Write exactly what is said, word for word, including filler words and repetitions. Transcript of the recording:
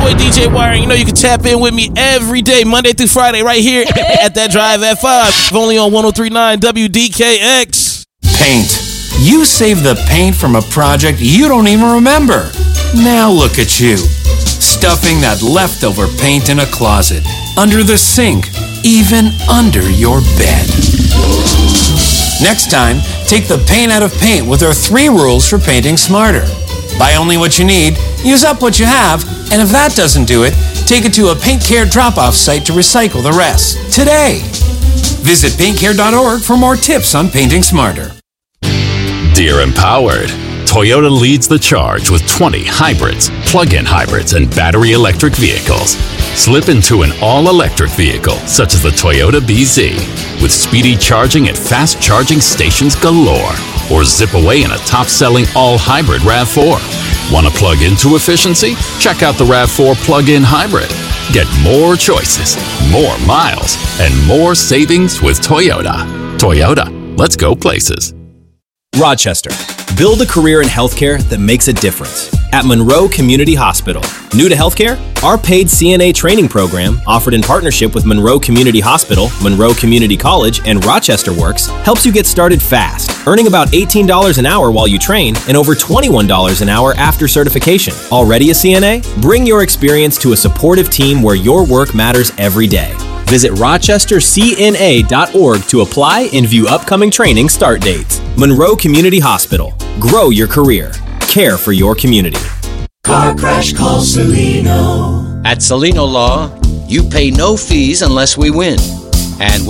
boy D J Wiring. You know you can tap in with me every day, Monday through Friday, right here at That Drive at five. Only on one oh three point nine W D K X. Paint. You saved the paint from a project you don't even remember. Now look at you. Stuffing that leftover paint in a closet, under the sink, even under your bed. Next time, take the pain out of paint with our three rules for painting smarter. Buy only what you need, use up what you have, and if that doesn't do it, take it to a Paint Care drop-off site to recycle the rest. Today. Visit paint care dot org for more tips on painting smarter. Dear Empowered, Toyota leads the charge with twenty hybrids, plug-in hybrids, and battery electric vehicles. Slip into an all-electric vehicle, such as the Toyota B Z, with speedy charging at fast charging stations galore. Or zip away in a top-selling all-hybrid RAV four. Want to plug into efficiency? Check out the RAV four plug-in hybrid. Get more choices, more miles, and more savings with Toyota. Toyota, let's go places. Rochester. Build a career in healthcare that makes a difference. At Monroe Community Hospital. New to healthcare? Our paid C N A training program, offered in partnership with Monroe Community Hospital, Monroe Community College, and Rochester Works, helps you get started fast, earning about eighteen dollars an hour while you train and over twenty-one dollars an hour after certification. Already a C N A? Bring your experience to a supportive team where your work matters every day. Visit rochester c n a dot org to apply and view upcoming training start dates. Monroe Community Hospital. Grow your career. Care for your community. Car crash, call Celino. At Celino Law, you pay no fees unless we win. And